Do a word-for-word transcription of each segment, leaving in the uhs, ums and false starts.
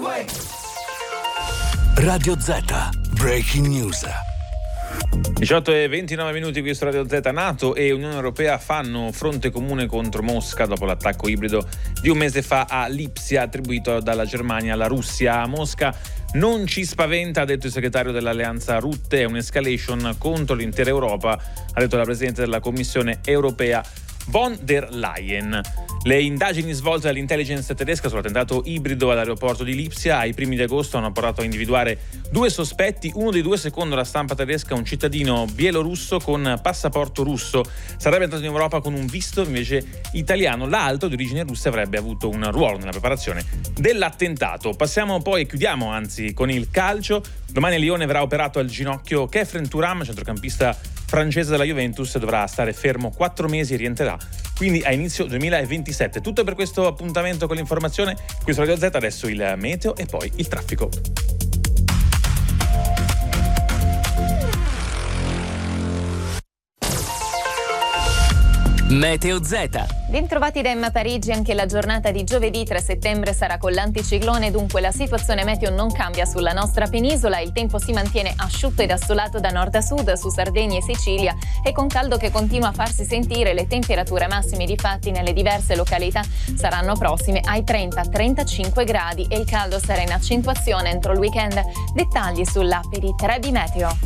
Radio Z, Breaking News. diciotto e ventinove minuti qui su Radio Z. NATO e Unione Europea fanno fronte comune contro Mosca dopo l'attacco ibrido di un mese fa a Lipsia attribuito dalla Germania alla Russia. A Mosca non ci spaventa, ha detto il segretario dell'alleanza Rutte, è un'escalation contro l'intera Europa, ha detto la Presidente della Commissione Europea von der Leyen. Le indagini svolte dall'intelligence tedesca sull'attentato ibrido all'aeroporto di Lipsia ai primi di agosto hanno portato a individuare due sospetti. Uno dei due, secondo la stampa tedesca, un cittadino bielorusso con passaporto russo. Sarebbe entrato in Europa con un visto invece italiano. L'altro, di origine russa, avrebbe avuto un ruolo nella preparazione dell'attentato. Passiamo poi, chiudiamo anzi, con il calcio. Domani a Lione verrà operato al ginocchio Khéphren Thuram, centrocampista francese della Juventus, dovrà stare fermo quattro mesi e rientrerà quindi a inizio duemilaventisette. Tutto per questo appuntamento con l'informazione qui su Radio Z. Adesso il meteo e poi il traffico. Meteo Z. Bentrovati da Emma Parigi. Anche la giornata di giovedì tre settembre sarà con l'anticiclone, dunque la situazione meteo non cambia sulla nostra penisola. Il tempo si mantiene asciutto ed assolato da nord a sud su Sardegna e Sicilia e con caldo che continua a farsi sentire. Le temperature massime di fatti nelle diverse località saranno prossime ai trenta trentacinque gradi e il caldo sarà in accentuazione entro il weekend. Dettagli sull'app di Trebi Meteo.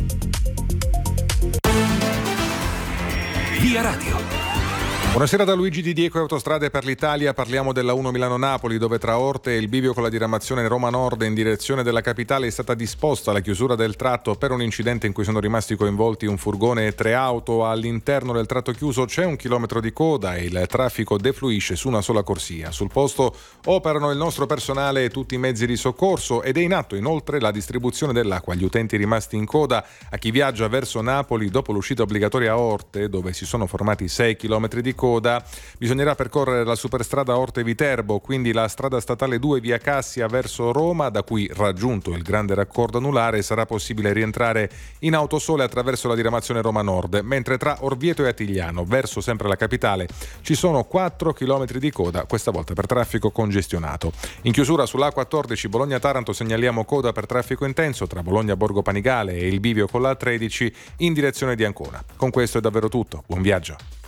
Via Radio. Buonasera da Luigi Di Diego, Autostrade per l'Italia. Parliamo della uno Milano-Napoli, dove tra Orte e il bivio con la diramazione Roma Nord in direzione della capitale è stata disposta la chiusura del tratto per un incidente in cui sono rimasti coinvolti un furgone e tre auto. All'interno del tratto chiuso c'è un chilometro di coda e il traffico defluisce su una sola corsia. Sul posto operano il nostro personale e tutti i mezzi di soccorso ed è in atto inoltre la distribuzione dell'acqua agli utenti rimasti in coda. A chi viaggia verso Napoli dopo l'uscita obbligatoria a Orte, dove si sono formati sei chilometri di coda, bisognerà percorrere la superstrada Orte-Viterbo, quindi la strada statale due via Cassia verso Roma, da cui, raggiunto il grande raccordo anulare, sarà possibile rientrare in autosole attraverso la diramazione Roma Nord, mentre tra Orvieto e Attigliano verso sempre la capitale ci sono quattro chilometri di coda, questa volta per traffico congestionato. In chiusura sull'A quattordici Bologna-Taranto segnaliamo coda per traffico intenso tra Bologna-Borgo Panigale e il bivio con l'A tredici in direzione di Ancona. Con questo è davvero tutto, buon viaggio.